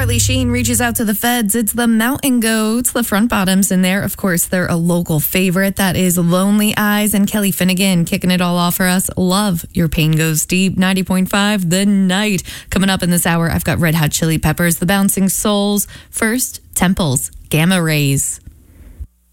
Charlie Sheen reaches out to the feds. It's the Mountain Goats, the Front Bottoms in there. Of course, they're a local favorite. That is Lonely Eyes and Kelly Finnegan kicking it all off for us. Love Your Pain Goes Deep. 90.5 The Night. Coming up in this hour, I've got Red Hot Chili Peppers, the Bouncing Souls. First, Temples, Gamma Rays.